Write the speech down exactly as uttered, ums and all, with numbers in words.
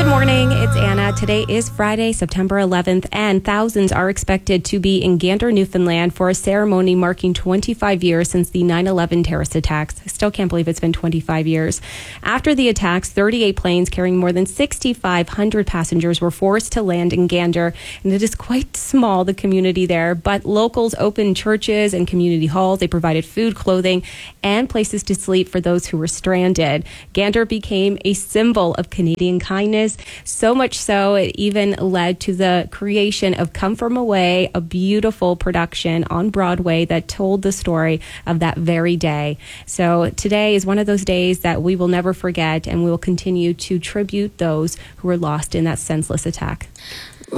Good morning, it's Anna. Today is Friday, September eleventh, and thousands are expected to be in Gander, Newfoundland for a ceremony marking twenty-five years since the nine eleven terrorist attacks. I still can't believe it's been twenty-five years. After the attacks, thirty-eight planes carrying more than six thousand five hundred passengers were forced to land in Gander, and it is quite small, the community there, but locals opened churches and community halls. They provided food, clothing, and places to sleep for those who were stranded. Gander became a symbol of Canadian kindness. So much so, it even led to the creation of Come From Away, a beautiful production on Broadway that told the story of that very day. So today is one of those days that we will never forget, and we will continue to tribute those who were lost in that senseless attack.